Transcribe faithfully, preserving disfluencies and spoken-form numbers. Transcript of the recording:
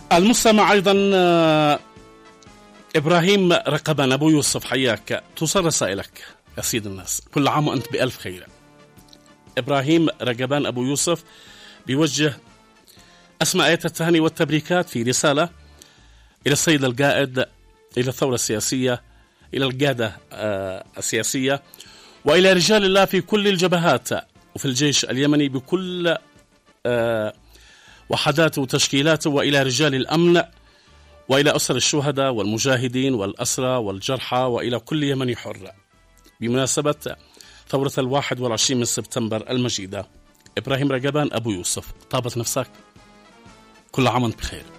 المستمع أيضا إبراهيم رقبان أبو يوسف، حياك. توصل رسائلك يا سيد الناس، كل عام وأنت بألف خير. إبراهيم رقبان أبو يوسف بيوجه أسماء آيات التهاني والتبريكات في رسالة إلى السيد القائد، إلى الثورة السياسية، إلى القادة السياسية، وإلى رجال الله في كل الجبهات وفي الجيش اليمني بكل وحداته وتشكيلاته، وإلى رجال الأمن، وإلى أسر الشهداء والمجاهدين والأسرى والجرحى، وإلى كل يمني حر بمناسبة ثورة الواحد والعشرين من سبتمبر المجيدة. إبراهيم رقبان أبو يوسف، طابت نفسك، كل عام وأنت بخير.